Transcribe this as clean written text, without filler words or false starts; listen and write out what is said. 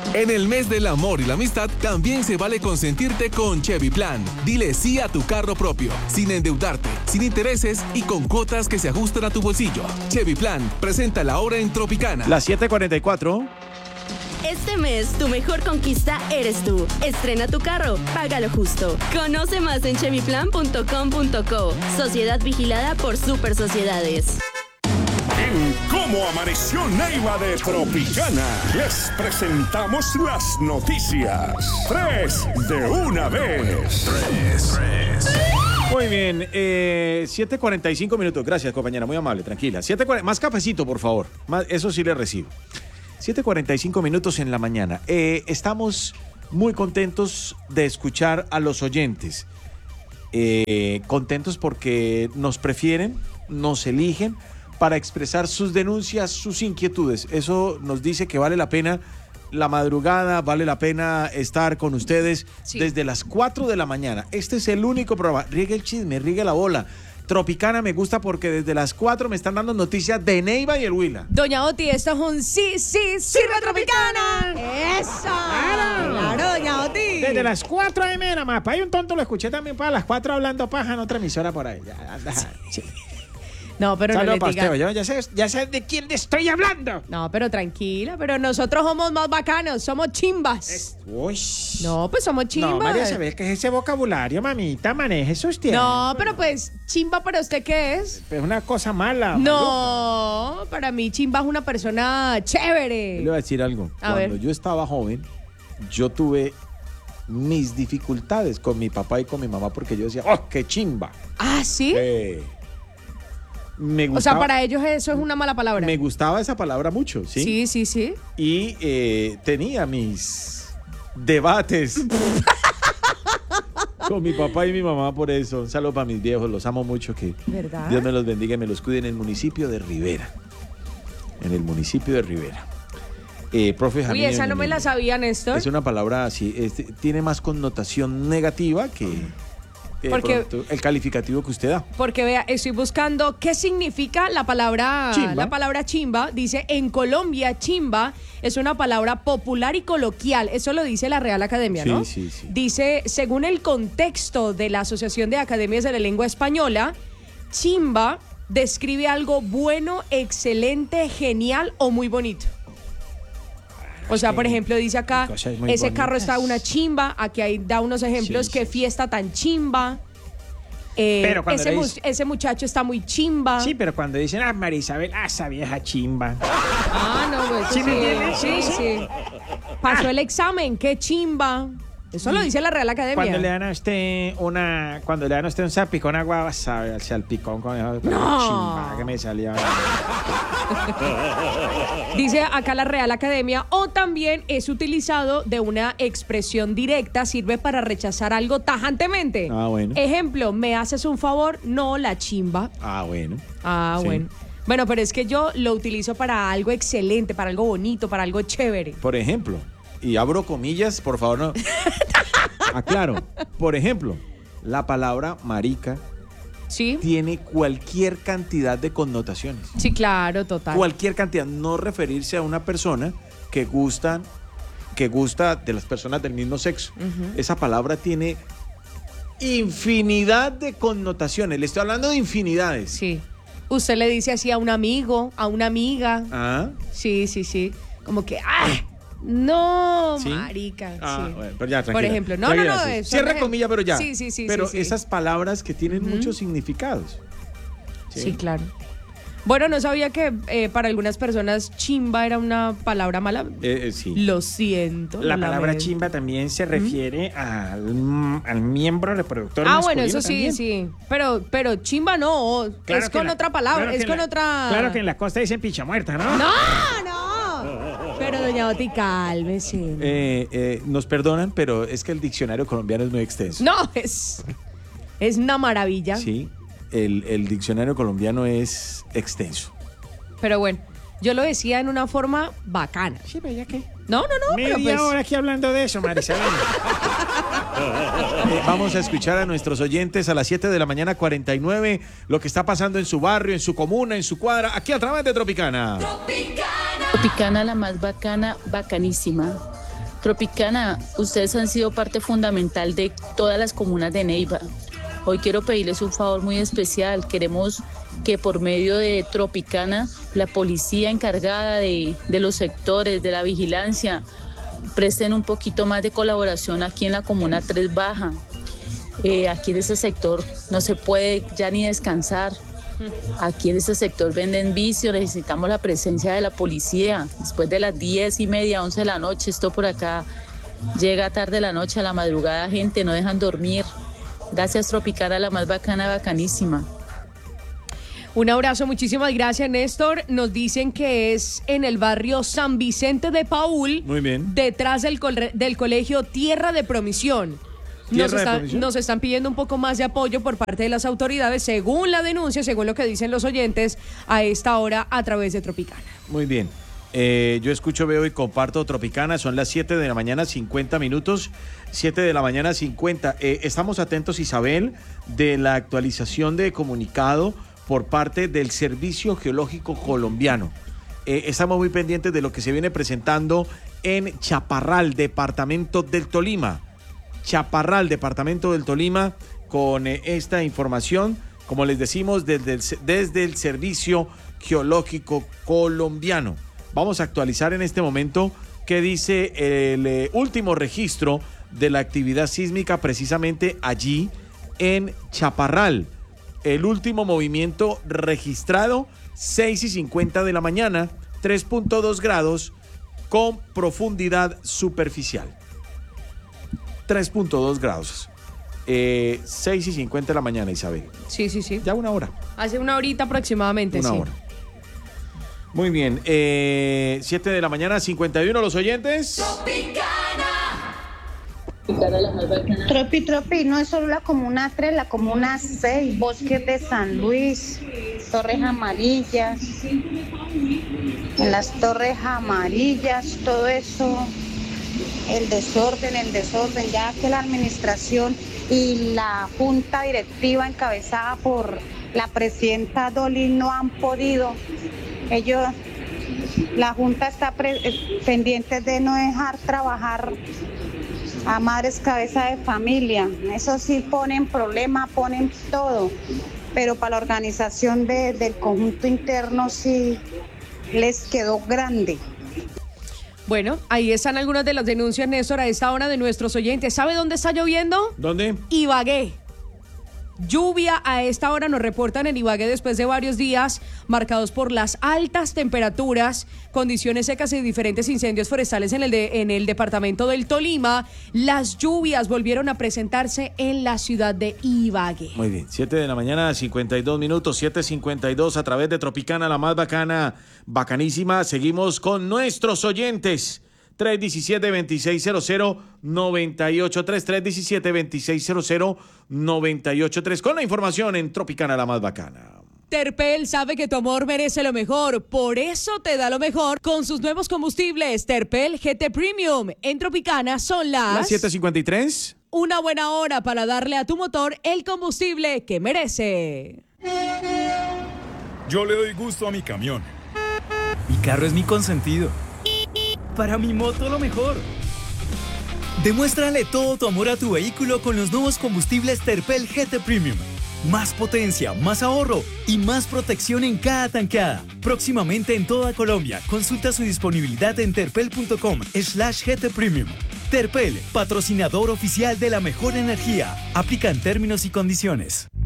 En el mes del amor y la amistad, también se vale consentirte con Chevy Plan. Dile sí a tu carro propio, sin endeudarte, sin intereses y con cuotas que se ajustan a tu bolsillo. Chevy Plan, presenta la hora en Tropicana. Las 7:44. Este mes, tu mejor conquista eres tú. Estrena tu carro, págalo justo. Conoce más en chevyplan.com.co. Sociedad vigilada por Super Sociedades. En Cómo Amaneció Neiva de Tropicana, les presentamos las noticias. 3 de una vez. 3. Muy bien, 7:45 minutos. Gracias, compañera, muy amable, tranquila. Más cafecito, por favor. Eso sí le recibo. 7:45 minutos en la mañana. Estamos muy contentos de escuchar a los oyentes. Contentos porque nos prefieren, nos eligen para expresar sus denuncias, sus inquietudes. Eso nos dice que vale la pena la madrugada, vale la pena estar con ustedes desde las 4 de la mañana. Este es el único programa. Riegue el chisme, riegue la bola. Tropicana me gusta porque desde las 4 me están dando noticias de Neiva y el Huila. Doña Oti, esto es un sí, sirve Tropicana. ¡Eso! ¡Claro, doña Oti! Desde las 4 de nada más. Hay un tonto, lo escuché también para las 4 hablando paja en otra emisora por ahí. Sí. No, pero Saludos no le para diga. usted, ya sé de quién le estoy hablando. No, pero tranquila, pero nosotros somos más bacanos, somos chimbas. Uy. No, pues somos chimbas. No, María Isabel, ¿qué es ese vocabulario, mamita? Maneje sus tiempos. No, pero pues, chimba para usted, ¿qué es? Es una cosa mala. No, para mí chimba es una persona chévere. Le voy a decir algo. A Cuando ver. yo estaba joven, yo tuve mis dificultades con mi papá y con mi mamá porque yo decía, ¡oh, qué chimba! ¿Ah, sí? Me O gustaba, sea, para ellos eso es una mala palabra. me gustaba esa palabra mucho, ¿sí? Sí. Y tenía mis debates con mi papá y mi mamá por eso. Un saludo para mis viejos, los amo mucho, que ¿Verdad? Dios me los bendiga y me los cuide en el municipio de Rivera. En el municipio de Rivera. Profe Uy, Jamil, esa no me la sabía, Néstor. es una palabra así, tiene más connotación negativa que Porque- pronto el calificativo que usted da. Porque vea, estoy buscando qué significa la palabra Chimba. La palabra chimba. Dice, en Colombia, chimba es una palabra popular y coloquial. Eso lo dice la Real Academia, ¿no? Sí. Dice, según el contexto de la Asociación de Academias de la Lengua Española, chimba describe algo bueno, excelente, genial o muy bonito. O sea, por ejemplo, dice acá, cosas muy ese bonitas. carro está una chimba. Aquí hay, da unos ejemplos, Sí, qué sí. fiesta tan chimba. Pero cuando le dice- Ese muchacho está muy chimba. Sí, pero cuando dicen, María Isabel, esa vieja chimba. Ah, no, pues ¿Sí me entiendes? sí. Pasó el examen, qué chimba. Eso lo dice la Real Academia. Cuando le dan a usted un salpicón agua, sabe, al salpicón con esa chimba que me salía. Dice acá la Real Academia, o también es utilizado de una expresión directa, sirve para rechazar algo tajantemente. Ah, bueno. Ejemplo, ¿me haces un favor? No, la chimba. Ah, bueno. Ah, Sí. bueno. Bueno, pero es que yo lo utilizo para algo excelente, para algo bonito, para algo chévere. Por ejemplo, y abro comillas, por favor, no. Aclaro. Por ejemplo, la palabra marica ¿Sí? tiene cualquier cantidad de connotaciones. Sí, claro, total. Cualquier cantidad. No referirse a una persona que gusta de las personas del mismo sexo. Esa palabra tiene infinidad de connotaciones. Le estoy hablando de infinidades. Sí. Usted le dice así a un amigo, a una amiga. Ah, Sí. Como que, ¡ah! No, ¿sí? marica. Ah, sí. bueno, pero ya, tranquila. Por ejemplo, no, Tranquila, no, sí. eso Cierra no- comilla, pero ya. Sí. Pero sí. esas palabras que tienen muchos significados. Sí, claro. Bueno, no sabía que para algunas personas chimba era una palabra mala. Sí. Lo siento. La lo palabra lamento. chimba también se refiere al miembro reproductor Ah, masculino bueno, eso sí, también. sí. Pero chimba no, Claro es que con la- otra palabra, claro que es con la- otra... Claro que en la costa dicen picha muerta, ¿no? No. Pero doña Oti, cálmese. Nos perdonan, pero es que el diccionario colombiano es muy extenso. No, es una maravilla. Sí, el diccionario colombiano es extenso. Pero bueno, yo lo decía en una forma bacana. Sí, pero ya que. No, pero Media pues... hora aquí hablando de eso, María Isabel. Vamos a escuchar a nuestros oyentes a las 7 de la mañana 49, lo que está pasando en su barrio, en su comuna, en su cuadra, aquí a través de Tropicana. Tropicana, la más bacana, bacanísima. Tropicana, ustedes han sido parte fundamental de todas las comunas de Neiva. Hoy quiero pedirles un favor muy especial. Queremos que por medio de Tropicana, la policía encargada de los sectores, de la vigilancia, presten un poquito más de colaboración aquí en la comuna 3 Baja. Aquí en ese sector no se puede ya ni descansar. Aquí en ese sector venden vicio, necesitamos la presencia de la policía. Después de las 10:30, 11 de la noche, esto por acá llega tarde de la noche, a la madrugada, gente, no dejan dormir. Gracias, Tropicana, la más bacana, bacanísima. Un abrazo, muchísimas gracias, Néstor. Nos dicen que es en el barrio San Vicente de Paúl. Muy bien. Detrás del colegio Tierra de Promisión. Nos están pidiendo un poco más de apoyo por parte de las autoridades, según la denuncia, según lo que dicen los oyentes, a esta hora a través de Tropicana. Muy bien. Yo escucho, veo y comparto Tropicana. Son las 7 de la mañana, 50 minutos. 7 de la mañana, 50. Estamos atentos, Isabel, de la actualización de comunicado por parte del Servicio Geológico Colombiano. Estamos muy pendientes de lo que se viene presentando en Chaparral, departamento del Tolima. Chaparral, departamento del Tolima, con esta información, como les decimos, desde el Servicio Geológico Colombiano. Vamos a actualizar en este momento qué dice el último registro de la actividad sísmica precisamente allí en Chaparral. El último movimiento registrado, 6:50 de la mañana, 3.2 grados con profundidad superficial. 3.2 grados. 6:50 de la mañana, Isabel. Sí. Ya una hora. Hace una horita aproximadamente, una hora. Muy bien. 7 de la mañana, 51 los oyentes. Tropi, no es solo la comuna 3, la comuna 6, Bosques de San Luis, Torres Amarillas. En las Torres Amarillas, todo eso... El desorden, ya que la administración y la junta directiva encabezada por la presidenta Dolly no han podido. La junta está pendiente de no dejar trabajar a madres cabeza de familia. Eso sí ponen problema, ponen todo, pero para la organización del conjunto interno sí les quedó grande. Bueno, ahí están algunas de las denuncias, Néstor, a esta hora de nuestros oyentes. ¿Sabe dónde está lloviendo? ¿Dónde? Ibagué. Lluvia a esta hora nos reportan en Ibagué después de varios días marcados por las altas temperaturas, condiciones secas y diferentes incendios forestales en el departamento del Tolima. Las lluvias volvieron a presentarse en la ciudad de Ibagué. Muy bien, 7 de la mañana, 52 minutos, 7:52 a través de Tropicana, la más bacana, bacanísima. Seguimos con nuestros oyentes. 317-2600-983, 317-2600-983, con la información en Tropicana, la más bacana. Terpel sabe que tu amor merece lo mejor, por eso te da lo mejor con sus nuevos combustibles Terpel GT Premium. En Tropicana son las 7:53. Una buena hora para darle a tu motor el combustible que merece. Yo le doy gusto a mi camión. Mi carro es mi consentido. Para mi moto lo mejor. Demuéstrale todo tu amor a tu vehículo con los nuevos combustibles Terpel GT Premium. Más potencia, más ahorro y más protección en cada tanqueada. Próximamente en toda Colombia. Consulta su disponibilidad en terpel.com/GT Premium. Terpel, patrocinador oficial de la mejor energía. Aplican términos y condiciones.